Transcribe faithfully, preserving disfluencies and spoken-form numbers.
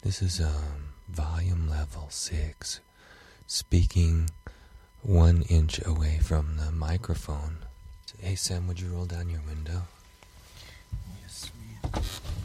This is um, volume level six, speaking one inch away from the microphone. Hey Sam, would you roll down your window?